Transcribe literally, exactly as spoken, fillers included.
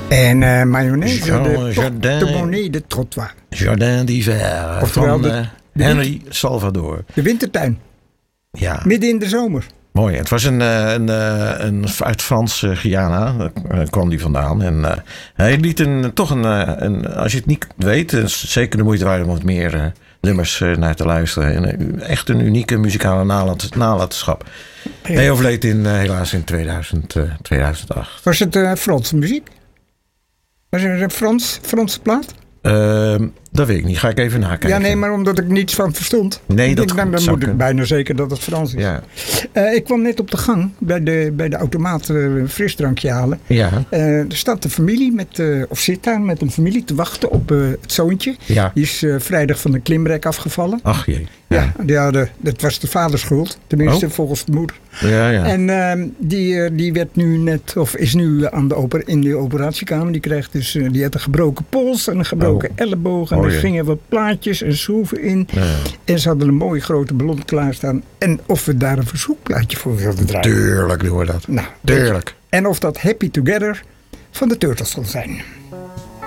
En uh, mayonaise, Jean de Jardin. portemonnee de trottoir. Jardin d'hiver van uh, Henry Salvador. De wintertuin. Ja. Midden in de zomer. Mooi. Het was een, een, een, een uit Frans-Guyana kwam die vandaan. En uh, hij liet een, toch een, een, als je het niet weet, is zeker de moeite waard om wat meer uh, nummers uh, naar te luisteren. En, uh, echt een unieke muzikale nalat, nalatenschap. Ja. Hij overleed in, uh, helaas in tweeduizend, uh, tweeduizend acht. Was het uh, Franse muziek? Was het een Frans, Franse plaat? Uh, dat weet ik niet. Ga ik even nakijken. Ja, nee, maar omdat ik niets van verstond. Nee, dat denk, dan, dan moet ik bijna zeker dat het Frans is. Ja. Uh, ik kwam net op de gang bij de, bij de automaat uh, een frisdrankje halen. Ja. Uh, er staat de familie, met, uh, of zit daar met een familie te wachten op uh, het zoontje. Ja. Die is uh, vrijdag van de klimrek afgevallen. Ach jee. Ja, ja die hadden, dat was de vaders schuld. Tenminste, oh. volgens de moeder. Ja, ja. En uh, die, uh, die werd nu net, of is nu aan de oper, in de operatiekamer. Die krijgt dus, uh, die had een gebroken pols en een gebroken oh. elleboog. En oh, er ja. gingen wat plaatjes en schroeven in. Ja, ja. En ze hadden een mooie grote ballon klaarstaan. En of we daar een verzoekplaatje voor wilden draaien. Tuurlijk doen we dat. Nou, Tuurlijk. En of dat Happy Together van de Turtles zal zijn.